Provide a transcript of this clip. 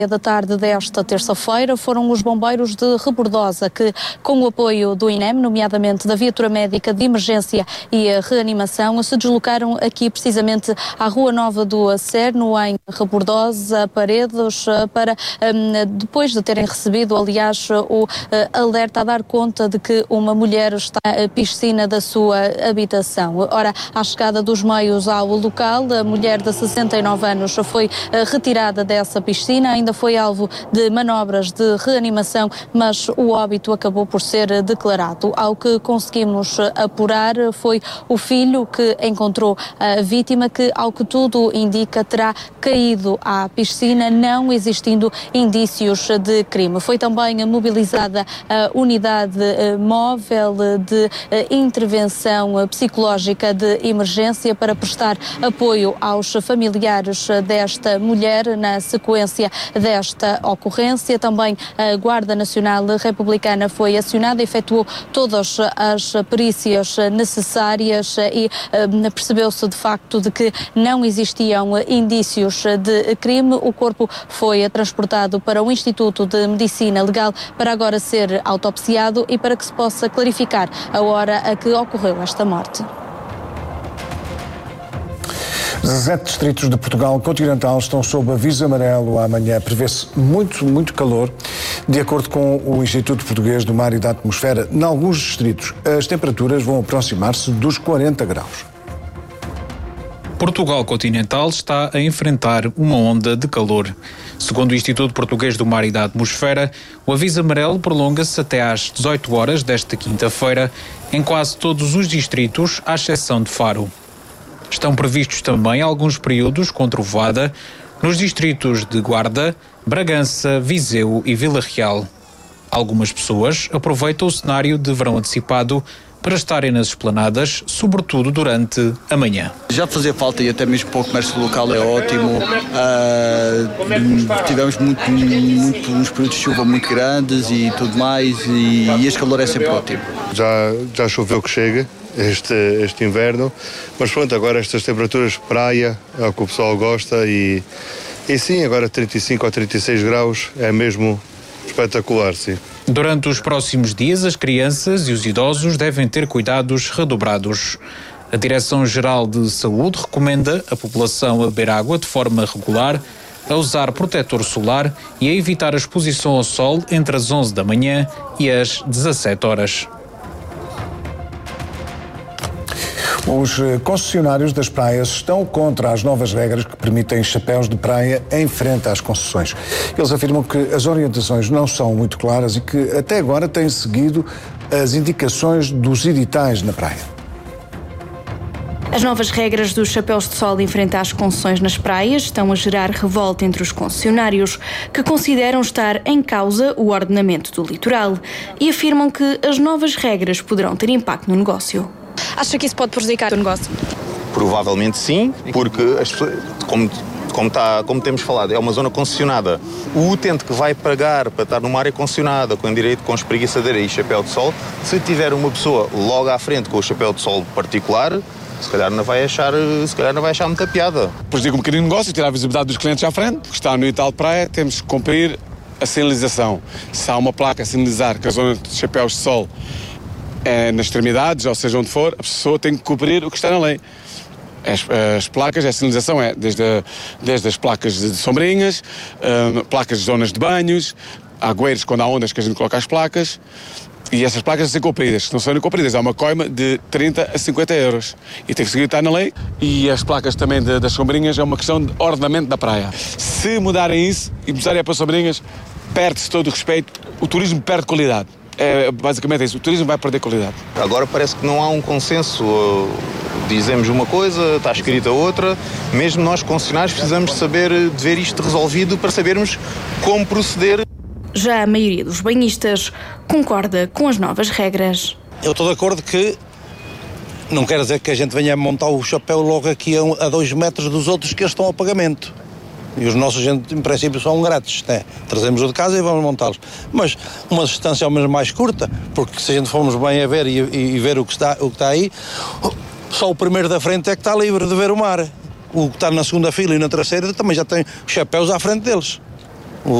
da tarde desta terça-feira foram os bombeiros de Rebordosa que, com o apoio do INEM, nomeadamente da viatura médica de emergência e reanimação, se deslocaram aqui precisamente à Rua Nova do Acerno, em Rebordosa, Paredes, para, depois de terem recebido, aliás, o alerta a dar conta de que uma mulher está na piscina da sua habitação. Ora, à chegada dos meios ao local, a mulher de 69 anos foi retirada dessa piscina, ainda foi alvo de manobras de reanimação, mas o óbito acabou por ser declarado. Ao que conseguimos apurar foi o filho que encontrou a vítima, que, ao que tudo indica, terá caído à piscina, não existindo indícios de crime. Foi também mobilizada a unidade móvel de intervenção psicológica de emergência para prestar apoio aos familiares desta mulher na sequência desta ocorrência. Também a Guarda Nacional Republicana foi acionada, efetuou todas as perícias necessárias e percebeu-se de facto de que não existiam indícios de crime. O corpo foi transportado para o Instituto de Medicina Legal para agora ser autopsiado e para que se possa clarificar a hora a que ocorreu esta morte. 17 distritos de Portugal continental estão sob aviso amarelo amanhã. Prevê-se muito calor. De acordo com o Instituto Português do Mar e da Atmosfera, em alguns distritos as temperaturas vão aproximar-se dos 40 graus. Portugal continental está a enfrentar uma onda de calor. Segundo o Instituto Português do Mar e da Atmosfera, o aviso amarelo prolonga-se até às 18 horas desta quinta-feira em quase todos os distritos, à exceção de Faro. Estão previstos também alguns períodos com trovoada nos distritos de Guarda, Bragança, Viseu e Vila Real. Algumas pessoas aproveitam o cenário de verão antecipado para estarem nas esplanadas, sobretudo durante a manhã. Já fazia falta, e até mesmo para o comércio local é ótimo. Tivemos uns períodos de chuva muito grandes e tudo mais, e este calor é sempre ótimo. Já choveu que chega este inverno, mas pronto, agora estas temperaturas de praia é o que o pessoal gosta e sim, agora 35 ou 36 graus é mesmo espetacular, sim. Durante os próximos dias, as crianças e os idosos devem ter cuidados redobrados. A Direção-Geral de Saúde recomenda a população a beber água de forma regular, a usar protetor solar e a evitar a exposição ao sol entre as 11 da manhã e as 17 horas. Os concessionários das praias estão contra as novas regras que permitem chapéus de praia em frente às concessões. Eles afirmam que as orientações não são muito claras e que até agora têm seguido as indicações dos editais na praia. As novas regras dos chapéus de sol em frente às concessões nas praias estão a gerar revolta entre os concessionários, que consideram estar em causa o ordenamento do litoral e afirmam que as novas regras poderão ter impacto no negócio. Acha que isso pode prejudicar o negócio? Provavelmente sim, porque as pessoas, como temos falado, é uma zona concessionada. O utente que vai pagar para estar numa área concessionada, com direito com espreguiçadeira e chapéu de sol, se tiver uma pessoa logo à frente com o chapéu de sol particular, se calhar não vai achar muita piada. Prejudica um bocadinho o negócio, tirar a visibilidade dos clientes à frente, porque está no edital de praia, temos que cumprir a sinalização. Se há uma placa a sinalizar que a zona de chapéus de sol é nas extremidades, ou seja onde for, a pessoa tem que cumprir o que está na lei. As placas, a sinalização é desde as placas de sombrinhas, placas de zonas de banhos, agueiros quando há ondas que a gente coloca as placas, e essas placas são cumpridas. Se não são cumpridas, há uma coima de 30 a 50 euros. E tem que seguir, está na lei. E as placas também das sombrinhas é uma questão de ordenamento da praia. Se mudarem isso e puserem para sombrinhas, perde-se todo o respeito, o turismo perde qualidade. É basicamente isso, o turismo vai perder qualidade. Agora parece que não há um consenso, dizemos uma coisa, está escrita outra, mesmo nós concessionários precisamos de ver isto resolvido para sabermos como proceder. Já a maioria dos banhistas concorda com as novas regras. Eu estou de acordo que não quer dizer que a gente venha montar o chapéu logo aqui a 2 metros dos outros que estão ao pagamento. E os nossos, em princípio, são grátis, né? Trazemos-o de casa e vamos montá-los. Mas uma distância ao menos mais curta, porque se a gente formos bem a ver e ver o que está aí, só o primeiro da frente é que está livre de ver o mar. O que está na segunda fila e na terceira também já tem chapéus à frente deles.